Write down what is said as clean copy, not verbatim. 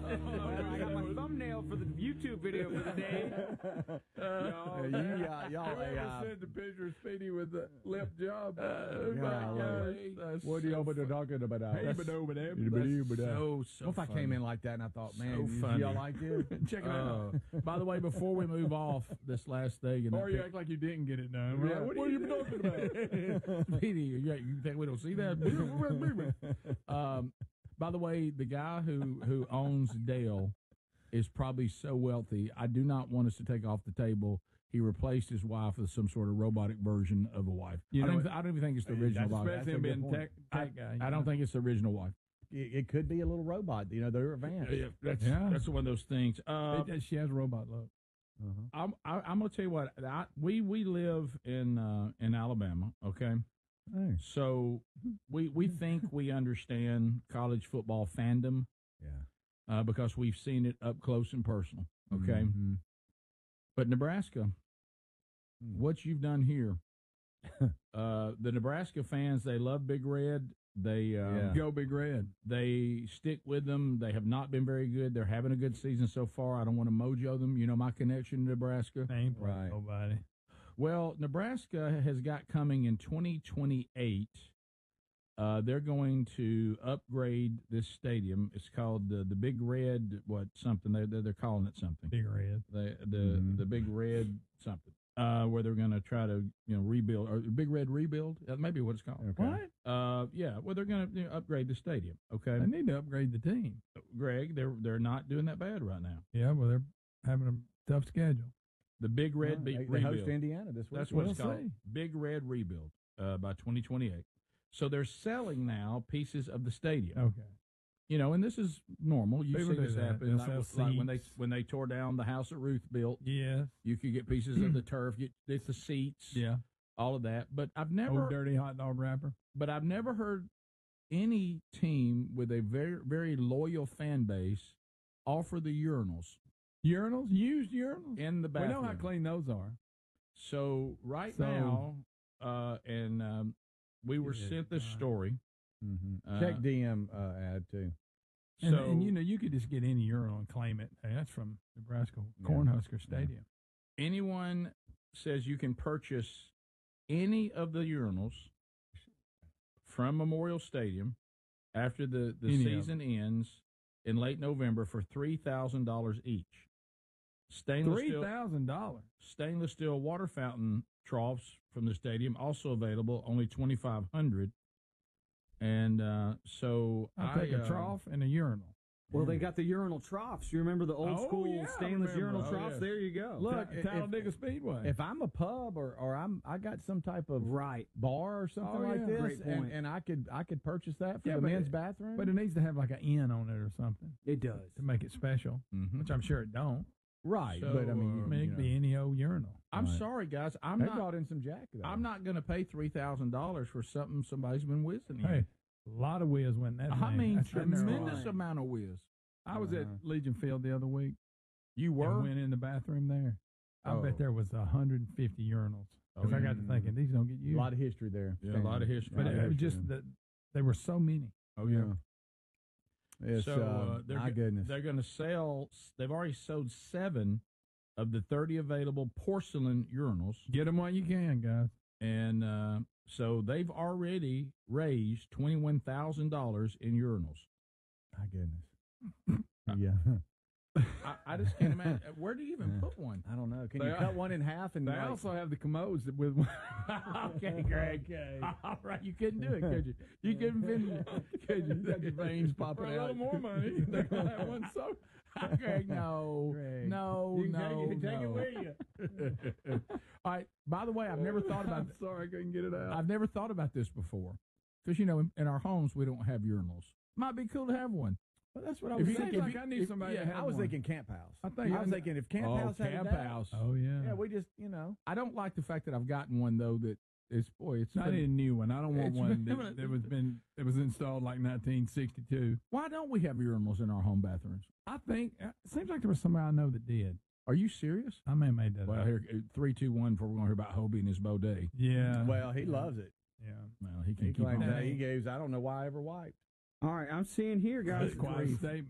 I got my thumbnail for the YouTube video for the day. Y'all sent the picture of Speedy with the lip job. What are y'all talking about? So What if I came in like that and I thought, man, So funny. y'all like this? Check it out. By the way, before we move off this last day, Or you act like you didn't get it done. Yeah, What are you talking about? Speedy, you think we don't see that? By the way, the guy who owns Dale is probably so wealthy. I do not want us to take off the table. He replaced his wife with some sort of robotic version of a wife. I don't even think it's the original wife. Especially him being tech guy. I don't think it's the original wife. It could be a little robot. They're advanced. That's one of those things. She has a robot look. I'm going to tell you what. We live in Alabama, okay? Hey. So we think we understand college football fandom, because we've seen it up close and personal, okay? Mm-hmm. But Nebraska, what you've done here, the Nebraska fans, they love Big Red. They Go Big Red. They stick with them. They have not been very good. They're having a good season so far. I don't want to mojo them. You know my connection to Nebraska. Ain't Right. nobody. Well, Nebraska has got coming in 2028. They're going to upgrade this stadium. It's called the Big Red something. They're calling it something. Big Red. The Big Red something. Where they're going to try to rebuild, or Big Red rebuild. That may be what it's called. Okay. What? Yeah. Well, they're going to upgrade the stadium. Okay. They need to upgrade the team. Greg, they're not doing that bad right now. Yeah, well, they're having a tough schedule. The Big Red They rebuild. host Indiana this week. That's what We'll it's called. see. Big Red rebuild by 2028. So they're selling now pieces of the stadium. Okay. And this is normal. You People see this do that. happen. They'll Like, sell when they tore down the house that Ruth built. Yes. You could get pieces of the turf, get the seats, Yeah. all of that. But I've Old never dirty hot dog wrapper. heard any team with a very, very loyal fan base offer the urinals Urinals? Used urinals? in the We bathroom. know how clean those are. So now, we were Good sent this God. story. Mm-hmm. Check DM ad too. And you could just get any urinal and claim it. Hey, that's from Nebraska Cornhusker Stadium. Anyone says you can purchase any of the urinals from Memorial Stadium after the season ends in late November for $3,000 each. $3,000. Stainless steel water fountain troughs from the stadium also available, only $2,500. And so I'll take a trough and a urinal. Well, they got the urinal troughs. You remember the old school stainless urinal troughs? There you go. Look, Talladega Speedway. If I'm a pub or I got some type of bar or something like this, Great point. and I could purchase that for the men's bathroom. But it needs to have like an N on it or something It does. to make it special, which I'm sure it don't. right, So, but I mean, It could be any old urinal. I'm sorry, guys. they brought in some jack. Though. I'm not going to pay $3,000 for something somebody's been whizzing in. Hey, a lot of whiz went in that I thing. mean, That's in there tremendous all right. amount of whiz. I was at Legion Field the other week. You were? And went in the bathroom there. I bet there was 150 urinals. Because I got to thinking, these don't get used. A lot of history there. Yeah, a lot of history. But it was just that they were so many. Oh, yeah. It's, my goodness. They're going to sell, they've already sold 7 of the 30 available porcelain urinals. Get them while you can, guys. And so they've already raised $21,000 in urinals. My goodness. Yeah. I just can't imagine. Where do you even put one? I don't know. Can you cut one in half? And They also have the commodes with one. Okay, Greg. Okay. All right, you couldn't do it, could you? You couldn't finish it, could you? You got your veins popping For a out. little more money, they're going to have one so. Greg, no. Greg. No, You can no, take it no. with you. All right, by the way, I've never thought about Sorry, I couldn't get it out. I've never thought about this before. Because, in our homes, we don't have urinals. Might be cool to have one. Well, that's what I If was you thinking. I need somebody to have I was one. thinking Camp House. I was thinking if Camp House had Camp that, House. Oh, yeah. Yeah, we just, I don't like the fact that I've gotten one, though, that it's I need a new one. I don't want It's one been- that was installed like 1962. Why don't we have urinals in our home bathrooms? I think it seems like there was somebody I know that did. Are you serious? I may have made that Well, up. here, 3, 2, 1, before we're going to hear about Hobie and his Baudet. Yeah. well, he loves it. Yeah. Well, he can He keep claims on. that he gives. I don't know why I ever wiped. All right, I'm seeing here, guys. That's quite a statement.